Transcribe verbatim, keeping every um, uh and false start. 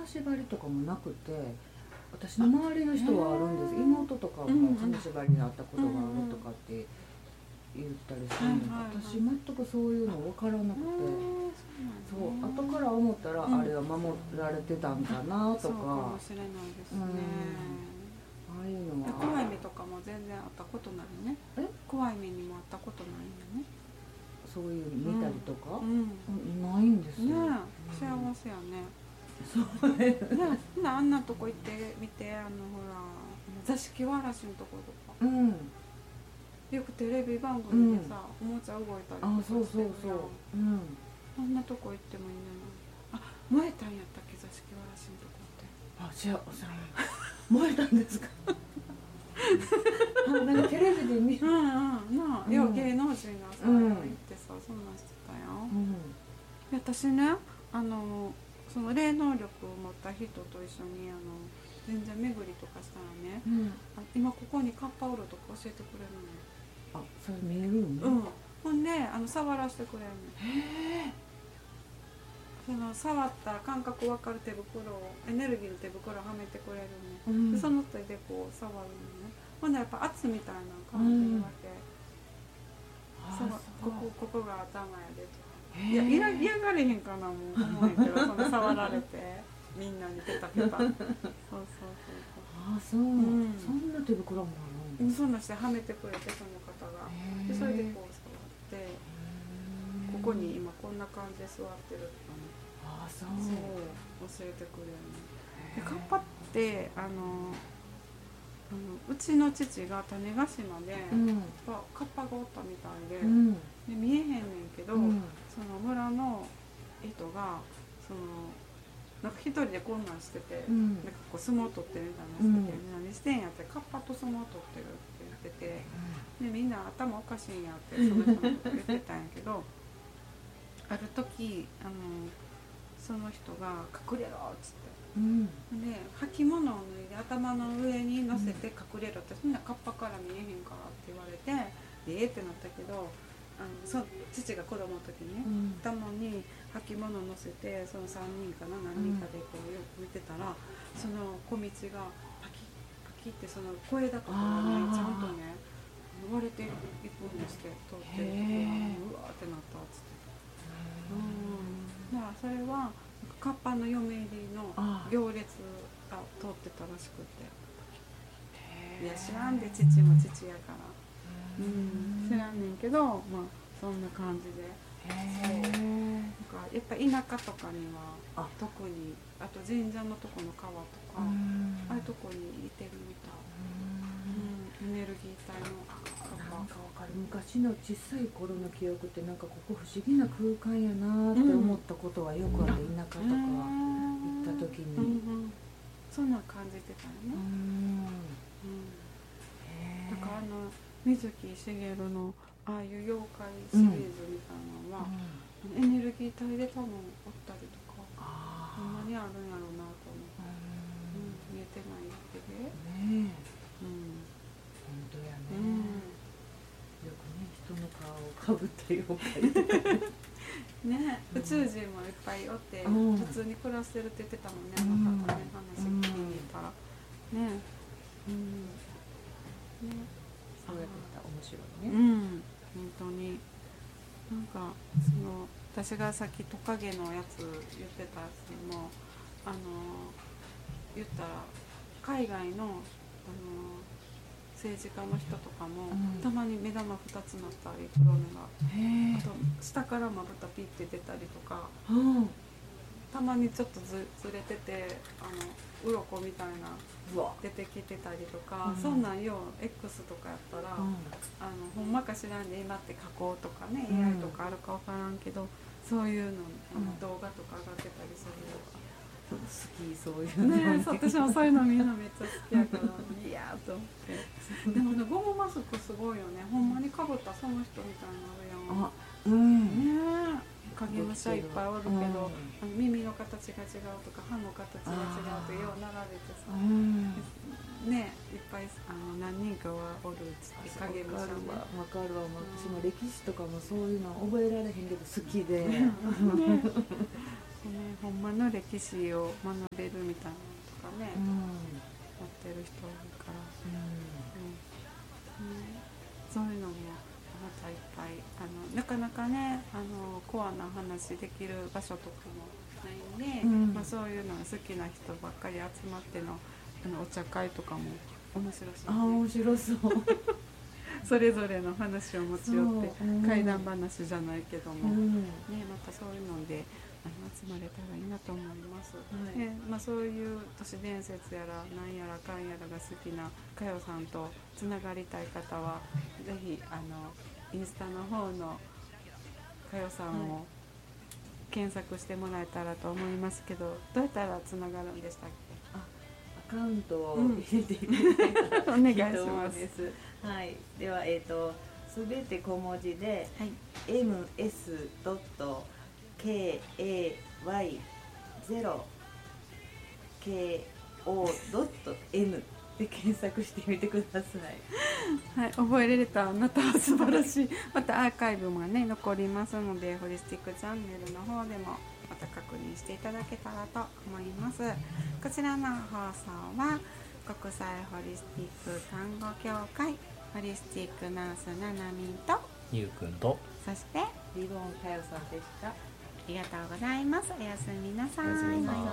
縛りとかもなくて、私の周りの人はあるんです。妹とかも金縛りにあったことがあるとかって言ったりするので、私全くそういうの分からなくて、そう後から思ったら、あれは守られてたんかなとか。そうかもしれないですね。 ああいうのは怖い目とかも全然あったことないね。え怖い目にもあったことないよね。 そういう見たりとか、 うんうん、ないんですよね。幸せやね。 そうね。 ね、あんなとこ行ってみて、あのほら座敷わらしのとことか、うん、よくテレビ番組でさ、うん、おもちゃ動いたりとかしてるやん。あ、そうそうそう、うん、あんなとこ行ってもいいんじゃない。あ、燃えたんやったっけ、座敷わらしのとこって。あ、違う、燃えたんですか。あ、なんかテレビで見る。うんうん、なあ、よう芸能人がさ、うん、行ってさ、そんなんしてたやん。うん、で私ね、あのその霊能力を持った人と一緒にあの全然巡りとかしたらね、うん、あ今ここにカッパおるとか教えてくれるの。あ、それ見えるの？うん。ほんであの触らせてくれるの。へえ。その触ったら感覚分かる手袋を、エネルギーの手袋をはめてくれるの、うん、でその手でこう触るのね。ほんでやっぱ圧みたいな感じるわけ、うん、そう、ここここが頭やでとか。いや、嫌、嫌がれへんかなもう思うんやけど、その触られてみんなにペタペタ。そうそうそうそう。ああ、そう、うん、そんな手袋もあるの？そんなしてはめてくれて、その方が。でそれでこう触って、ここに今こんな感じで座ってるとかね。ああ、そう。そう教えてくれるの。でカッパってあの。あのうちの父が種子島で、うん、カッパがおったみたいで、うん、で見えへんねんけど、うん、その村の人がそのなんか一人でこんなんしてて、うん、なんかこう相撲取ってるみたいなしてて、うん、何してんやって、カッパと相撲取ってるって言ってて、うん、でみんな頭おかしいんやってその人のこと言ってたんやけどある時あのその人が隠れろっつって。うん、で履物を脱いで頭の上に乗せて隠れろって、そんなカッパから見えへんからって言われて、ええってなったけど、あのそ父が子供の時にね、うん、頭に履物を乗せてそのさんにんかな何人かでこうよく見てたら、その小道がパキッパキッってその小枝とかがねちゃんとね割れていくんですって通ってるところがうわーってなったっつって。うん、だからそれはカッパの嫁入りの行列が通ってたらしくて、いや知らんで、父も父やから、うん、知らんねんけど、まあそんな感じで、そうなんかやっぱ田舎とかには特に、あと神社のとこの川とかああいうとこにいてるみたい、うん、エネルギー体のなんかわかる。昔の小さい頃の記憶ってなんかここ不思議な空間やなって思ったことはよくあって、田舎とか行った時に、 うんうん、そんな感じてたよね。うん、うん、だからあの水木しげるのああいう妖怪シリーズみたいなのは、うん、エネルギー体で多分おったりとか、ほんまにあるんやろうなと思って、うん、見えてないだけでねえ、うん、 本当やね、うん、よくね人の顔をかぶった妖怪とかね、宇宙人もいっぱいおって、うん、普通に暮らしてるって言ってたもんね、あの方ね、話聞いたら、うん、ね、うん、ね、 そうやってた面白いね、 うん、本当になんかその私がさっきトカゲのやつ言ってたやつもあの言ったら海外のあの政治家の人とかも、うん、たまに目玉ふたつなったり黒目が、あと下からまぶたピッて出たりとか、うん、たまにちょっと ず, ずれててあの鱗みたいな出てきてたりとか、うん、そんなんよ X とかやったら、うん、あのほんまか知らんで今って加工とかね、うん、エーアイ とかあるか分からんけどそういうの、あの動画とか上がってたりするよ。 好きそういうのね、そう私もそういうの見るのめっちゃ好きやからいやーと思ってでもねゴムマスクすごいよね、ほんまにかぶったその人みたいになるやん。あ、うん、ね影武者いっぱいおるけど、うん、あの耳の形が違うとか歯の形が違うとよう並べてさ、うん、ねいっぱいあの何人かはおるっつって影武者ね。 わかるわ、私も歴史とかもそういうの覚えられへんけど好きで、ねそね、ほんまの歴史を学べるみたいなのとかね、うん、やってる人多いから、うんうんうん、そういうのもまたいっぱいあのなかなかねあのコアな話できる場所とかもないんで、うんまあ、そういうの好きな人ばっかり集まっての、あのお茶会とかも面白そう、ね、 あ面白そうそれぞれの話を持ち寄って、うん、怪談話じゃないけども、うんね、またそういうのであの集まれたらいいなと思います、はいねまあ、そういう都市伝説やらなんやらかんやらが好きなかよさんとつながりたい方はぜひあのインスタの方のかよさんを検索してもらえたらと思いますけど、どうやったらつながるんでしたっけ？ あアカウントを入れていただいたら、 うん、お願いします。 はい、では、えーと、すべて小文字で、はい、エムエスドットケーエーワイゼロケーオードットエヌ で検索してみてください。 はい、覚えられたあなたは素晴らしい。またアーカイブもね残りますので、ホリスティックチャンネルの方でもまた確認していただけたらと思います。こちらの放送は国際ホリスティック看護協会ホリスティックナースななみんとゆうくんとそしてリボンかよさんでした。 ありがとうございます。おやすみなさい。